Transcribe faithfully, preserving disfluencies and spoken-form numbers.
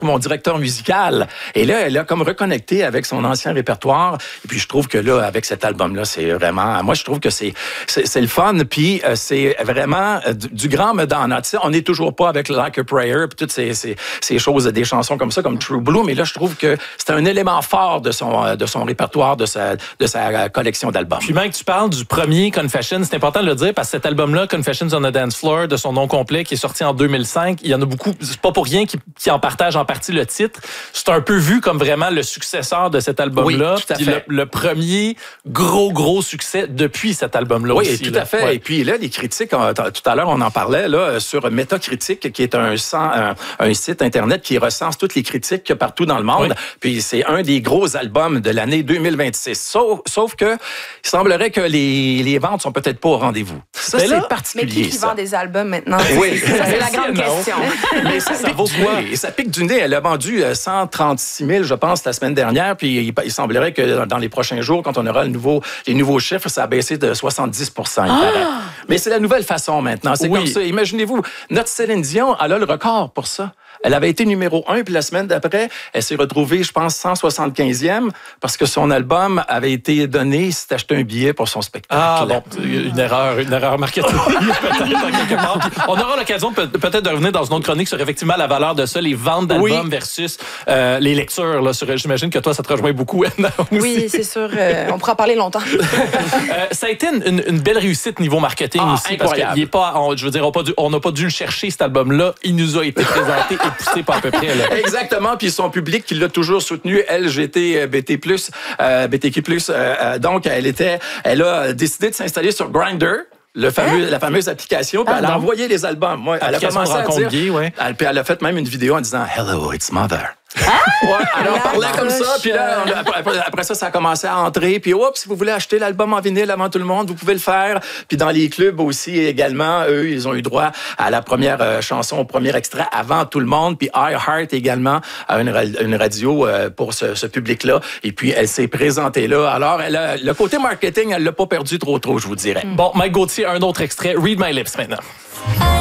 mon directeur musical. Et là, elle a comme reconnecté avec son ancien répertoire. Et puis, je trouve que là, avec cet album-là, c'est vraiment... Moi, je trouve que c'est c'est, c'est le fun. Puis, euh, c'est vraiment euh, du, du grand Madonna. Tu sais, on n'est toujours pas avec Like a Prayer puis toutes ces, ces, ces choses, des chansons comme ça, comme True Blue. Mais là, je trouve que c'est un élément fort de son, de son répertoire, de sa, de sa collection d'albums. Puis, Mike, tu parles du premier Confessions. C'est important de le dire parce que cet album-là, Confessions on a Dance Floor, de son nom complet, qui est sorti en deux mille cinq, il y en a beaucoup. C'est pas pour rien qui, qui en partagent en partie le titre. C'est un peu vu comme vraiment le successeur de cet album-là. Oui, tout à puis fait. Le, le premier gros, gros succès depuis cet album-là oui, aussi. Oui, tout là. à fait. Ouais. Et puis là, les critiques, tout à l'heure, on en parlait là sur Metacritic, qui est un, un, un site Internet qui recense toutes les critiques qu'il y a partout dans le monde. Oui. Puis c'est un des gros albums de l'année deux mille vingt-six. Sauf, sauf que il semblerait que les, les ventes sont peut-être pas au rendez-vous. Ça, mais là, c'est particulier. Mais qui, qui ça. vend des albums maintenant? Oui. Ça, c'est la grande question. Mais ça, ça vaut quoi? Et ça pique du nez. Elle a vendu cent trente-six mille, je pense, la semaine dernière. Puis il, il semblerait que dans les prochains jours, quand on aura le nouveau, les nouveaux chiffres, ça a baissé de soixante-dix pour cent. Ah! Mais c'est la nouvelle façon maintenant. C'est oui. comme ça. Imaginez-vous, notre Céline Dion, elle a le record pour ça. Elle avait été numéro un, puis la semaine d'après, elle s'est retrouvée, je pense, cent soixante-quinzième, parce que son album avait été donné si t'achetais un billet pour son spectacle. Ah bon, une erreur, une erreur marketing, peut-être, en quelque part. On aura l'occasion peut-être de revenir dans une autre chronique sur effectivement la valeur de ça, les ventes d'albums oui. versus euh, les lectures. Là, sur, j'imagine que toi, ça te rejoint beaucoup, Anna, aussi. Oui, c'est sûr. Euh, on pourra en parler longtemps. euh, ça a été une, une belle réussite niveau marketing ah, aussi, parce qu'il est pas, on, je veux dire, on n'a pas dû le chercher, cet album-là. Il nous a été présenté et poussé par à peu près. Là. Exactement. Puis son public qui l'a toujours soutenu, L G B T plus, euh, B T Q plus. Euh, donc, elle était, elle a décidé de s'installer sur Grindr. Le fameux, hein? La fameuse application, puis ah, elle a envoyé les albums. Ouais, elle a commencé à dire, gay, ouais. elle, puis elle a fait même une vidéo en disant « Hello, it's mother ». Ah! Ouais, alors on parlait comme ça, puis là, on, après, après ça, ça a commencé à entrer, puis oups, si vous voulez acheter l'album en vinyle avant tout le monde, vous pouvez le faire. Puis dans les clubs aussi, également, eux, ils ont eu droit à la première euh, chanson, au premier extrait avant tout le monde, puis iHeart également à une, une radio euh, pour ce, ce public-là, et puis elle s'est présentée là. Alors, elle a, le côté marketing, elle l'a pas perdu trop trop, je vous dirais. Bon, Mike Gauthier, un autre extrait, Read My Lips maintenant.